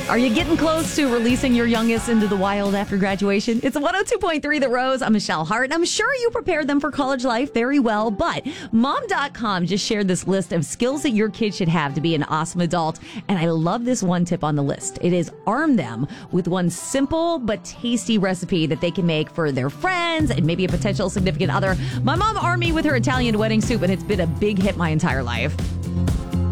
Are you getting close to releasing your youngest into the wild after graduation? It's 102.3 The Rose. I'm Michelle Hart, and I'm sure you prepared them for college life very well, but Mom.com just shared this list of skills that your kid should have to be an awesome adult, and I love this one tip on the list. It is arm them with one simple but tasty recipe that they can make for their friends and maybe a potential significant other. My mom armed me with her Italian wedding soup, and it's been a big hit my entire life.